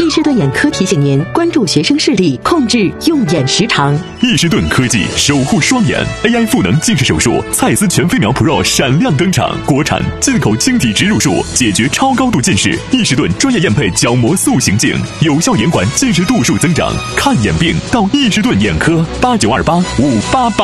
士顿眼科提醒您关注学生视力，控制用眼时长。 易士顿科技守护双眼 AI 赋能近视手术，蔡司全飞秒 Pro 闪亮登场，国产进口晶体植入术，解决超高度近视。易士顿专业验配角膜塑形镜，有效延缓近视度数增长。看眼病到易士顿眼科，89285888。